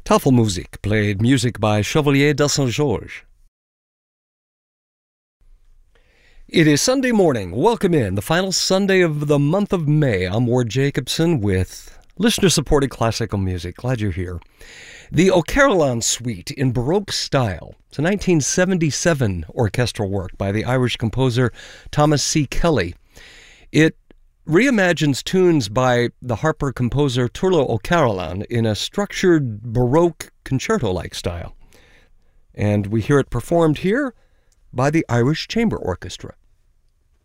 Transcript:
Tafelmusik played music by Chevalier de Saint-Georges. It is Sunday morning. Welcome in, the final Sunday of the month of May. I'm Ward Jacobson with listener-supported classical music. Glad you're here. The O'Carolan Suite in Baroque style. It's a 1977 orchestral work by the Irish composer Thomas C. Kelly. It reimagines tunes by the harper composer Turlough O'Carolan in a structured Baroque concerto-like style. And we hear it performed here by the Irish Chamber Orchestra.